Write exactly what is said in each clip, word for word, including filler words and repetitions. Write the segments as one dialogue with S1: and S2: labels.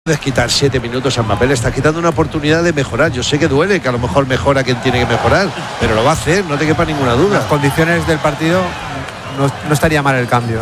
S1: Puedes quitar siete minutos a Mbappé, le estás quitando una oportunidad de mejorar. Yo sé que duele, que a lo mejor mejora quien tiene que mejorar, pero lo va a hacer, no te quepa ninguna duda.
S2: Las condiciones del partido no, no estaría mal el cambio.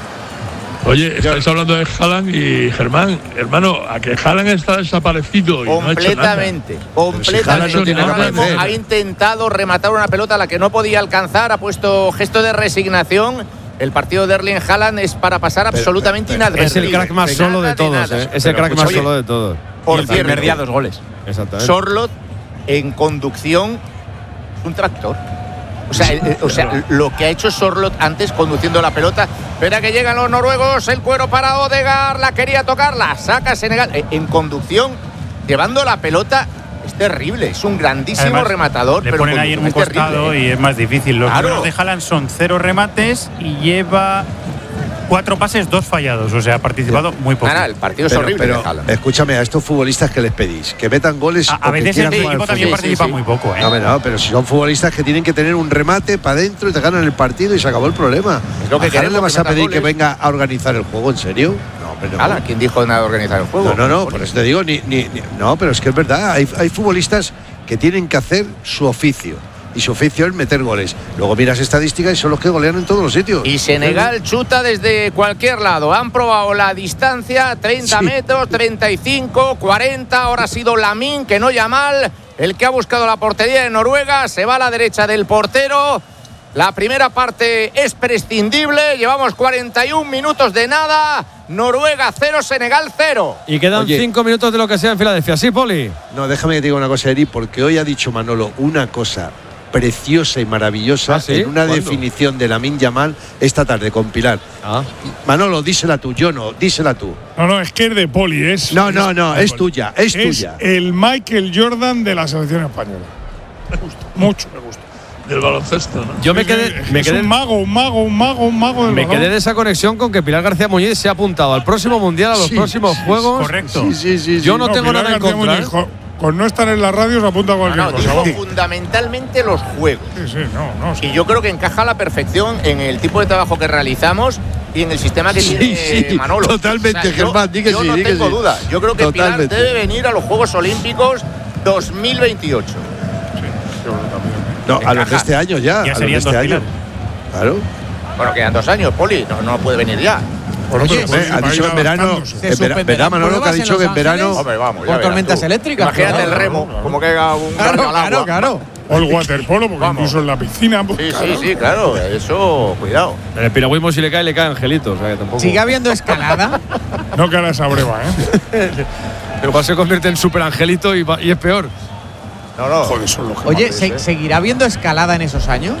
S3: Oye, estáis hablando de Haaland y Germán, hermano, a que Haaland está desaparecido y
S4: completamente,
S3: no ha
S4: completamente.
S3: hecho nada.
S4: Ahora mismo ha intentado rematar una pelota a la que no podía alcanzar, ha puesto gesto de resignación. El partido de Erling Haaland es para pasar pero, absolutamente
S2: pero, pero,
S4: inadvertido.
S2: Es el crack más solo de todos, ¿eh? Es el crack más solo de todos.
S4: Por
S2: el
S4: cierto,
S2: primer día dos goles. Exactamente.
S4: Sorloth en conducción es un tractor. O sea, el, o sea, lo que ha hecho Sorloth antes conduciendo la pelota. Espera que llegan los noruegos, el cuero para Odegaard, la quería tocar, la saca Senegal. En conducción, llevando la pelota, es terrible, es un grandísimo
S5: Además,
S4: rematador.
S5: Le
S4: pero
S5: ponen ahí en un costado
S4: terrible, ¿eh?
S5: Y es más difícil. Los
S4: claro.
S5: números de Haaland son cero remates y lleva cuatro pases, dos fallados. O sea, ha participado muy poco.
S4: Nada, el partido es
S1: pero,
S4: horrible
S1: pero,
S4: de Haaland.
S1: Escúchame, a estos futbolistas que les pedís, que metan goles.
S5: A, a veces el equipo también
S4: sí,
S5: participa
S4: sí, sí.
S5: muy poco, ¿eh?
S1: No, no, pero si son futbolistas que tienen que tener un remate para adentro y te ganan el partido y se acabó el problema.
S4: Es lo que
S1: ¿A Haaland le vas a pedir
S4: goles.
S1: que venga a organizar el juego? ¿En serio? No, pero no.
S4: Haaland, ¿quién dijo nada de organizar el juego?
S1: No, no, no, por eso te digo, ni, ni, ni, no, pero es que es verdad, hay, hay futbolistas que tienen que hacer su oficio. Y su oficio es meter goles. Luego miras estadísticas y son los que golean en todos los sitios.
S4: Y Senegal chuta desde cualquier lado. Han probado la distancia, treinta sí. metros, treinta y cinco, cuarenta. Ahora ha sido Lamine, que no Yamal, el que ha buscado la portería de Noruega. Se va a la derecha del portero. La primera parte es prescindible. Llevamos cuarenta y un minutos de nada. Noruega cero, Senegal cero.
S2: Y quedan cinco minutos de lo que sea en Filadelfia. ¿Sí, Poli?
S1: No, déjame que te diga una cosa, Eri, porque hoy ha dicho Manolo una cosa preciosa y maravillosa. ¿Ah, sí? En una ¿Cuándo? definición de Lamine Yamal esta tarde con Pilar. Ah. Manolo, dísela tú, yo no, dísela tú.
S6: No, no, es que es de Poli, es.
S1: No, no, no, es,
S6: es
S1: tuya, es,
S6: es
S1: tuya.
S6: El Michael Jordan de la selección española. Me gusta, mucho me gusta.
S3: Del baloncesto, ¿no?
S2: Yo me quedé,
S6: es,
S2: me
S6: es
S2: quedé
S6: un mago, un mago, un mago, un mago del
S2: Me
S6: balón.
S2: quedé de esa conexión con que Pilar García Muñiz se ha apuntado al próximo mundial, a los
S1: sí,
S2: próximos
S1: sí,
S2: juegos.
S5: Correcto.
S1: Sí, sí, sí,
S2: Yo
S1: sí.
S2: no, no tengo
S6: Pilar
S2: nada en
S6: García
S2: contra.
S6: Muñiz, ¿eh? Con no estar en la radio se apunta a cualquier
S4: No, no,
S6: cosa.
S4: dijo
S6: Sí.
S4: fundamentalmente los juegos.
S6: Sí, sí, no, no. Sí.
S4: Y yo creo que encaja a la perfección en el tipo de trabajo que realizamos y en el sistema que
S1: Sí,
S4: tiene
S1: sí,
S4: Manolo.
S1: totalmente,
S4: o sea,
S1: Germán,
S4: yo,
S1: di que
S4: yo
S1: sí,
S4: no
S1: di que
S4: tengo
S1: sí.
S4: duda. Yo creo que
S1: Totalmente.
S4: Pilar debe venir a los Juegos Olímpicos dos mil veintiocho.
S6: Sí, yo creo también.
S1: No, a los de este año ya.
S5: Ya
S1: a
S5: serían
S1: los de este
S5: dos
S1: año.
S5: Pilar.
S1: Claro.
S4: Bueno, quedan dos años, Poli. No, no puede venir ya.
S6: Bueno,
S1: Oye,
S6: pero
S1: eh, ha dicho en verano. En vera, verá Manolo que ha dicho que en verano.
S4: Hombre, vamos,
S7: Por tormentas
S4: tú.
S7: eléctricas.
S4: Imagínate
S7: claro.
S4: el remo,
S6: claro.
S4: como que haga un
S7: Claro,
S4: garro al
S7: claro,
S4: agua.
S7: claro.
S6: O el waterpolo, porque
S4: Vamos.
S6: incluso en la piscina. Pues,
S4: Sí,
S6: claro.
S4: sí, sí, claro. Eso, cuidado.
S2: En el piragüismo, si le cae, le cae Angelito. O sea que tampoco.
S7: ¿Sigue habiendo escalada?
S6: No que ahora esa breva, ¿eh?
S2: Pero va, se convierte en super Angelito y, va, y es peor.
S4: No, no.
S6: Joder, son los que
S7: Oye,
S6: más-
S7: ¿se- ¿seguirá habiendo escalada en esos años?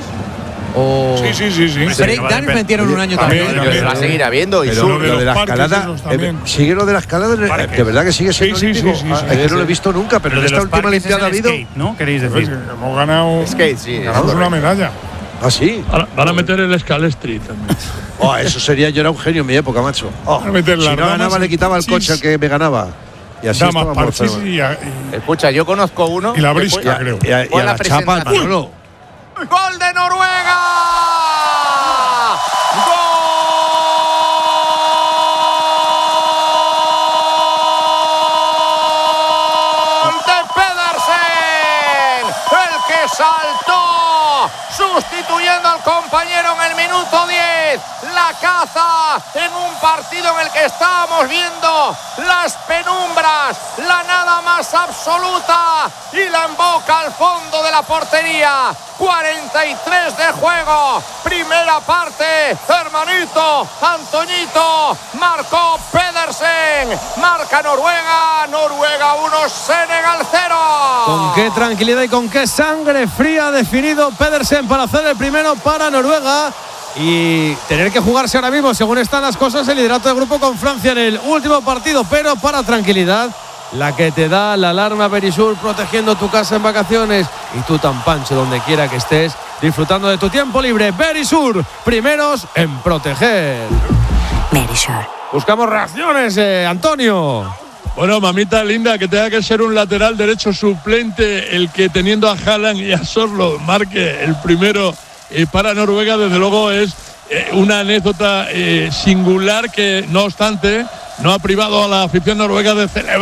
S7: ¿O
S6: Sí, sí, sí, sí.
S5: Sí.
S7: breakdance metieron un año
S6: También,
S7: también?
S6: también.
S4: Se va a seguir habiendo. Y
S1: Pero
S4: sur.
S6: lo de
S1: lo de la
S6: los parques
S1: escalada.
S6: esos también.
S1: eh, sigue lo de la escalada. eh,
S5: Parques.
S1: De verdad que sigue siendo
S6: Sí, sí,
S1: olímpico.
S6: sí, sí,
S1: Ah,
S6: sí,
S1: es que
S6: sí,
S1: no lo he
S6: sí.
S1: visto nunca, pero
S5: Lo
S1: en
S5: de
S1: esta
S5: los
S1: última
S5: parques es
S1: Olimpiada ha
S5: el
S1: habido.
S5: skate, ¿no? ¿Queréis
S6: Pues,
S5: decir?
S6: eh, hemos ganado.
S4: Skate, sí.
S6: Ganamos una medalla.
S1: Ah, sí.
S3: Van a, van a meter el Scalestri también.
S1: Oh, eso sería, yo era un genio en mi época, macho. Oh,
S6: Van a meter
S1: si
S6: las
S1: no
S6: damas
S1: ganaba, le
S6: en
S1: quitaba el
S6: parchís.
S1: coche al que me ganaba. Y así
S6: Damas,
S1: estábamos
S6: parchís
S1: todos.
S6: y, a- y,
S4: Escucha, yo conozco uno.
S6: y la
S4: que
S6: brisca,
S4: fue-
S6: creo.
S1: Y a, y
S4: Fue
S1: a
S4: la
S1: la chapa,
S4: presentación.
S1: Manolo.
S4: ¡Gol de Noruega! ¡Gol de Pedersen! El que saltó sustituyendo al compañero en el minuto diez. La caza en un partido en el que estábamos viendo las penumbras, la nada más absoluta, y la emboca al fondo de la portería. cuarenta y tres de juego, primera parte. Hermanito Antoñito marcó Pedersen, marca Noruega, Noruega uno, Senegal cero.
S2: Con qué tranquilidad y con qué sangre fría ha definido Pedersen para hacer el primero para Noruega y tener que jugarse ahora mismo, según están las cosas, el liderato del grupo con Francia en el último partido, pero para tranquilidad, la que te da la alarma Verisur, protegiendo tu casa en vacaciones y tú tan pancho donde quiera que estés, disfrutando de tu tiempo libre. Verisur, primeros en proteger.
S8: Verisur.
S2: Buscamos reacciones, eh, Antonio.
S3: Bueno, mamita linda, que tenga que ser un lateral derecho suplente el que, teniendo a Haaland y a Sorloth, marque el primero eh, para Noruega, desde luego es eh, una anécdota eh, singular que, no obstante, no ha privado a la afición noruega de celebrar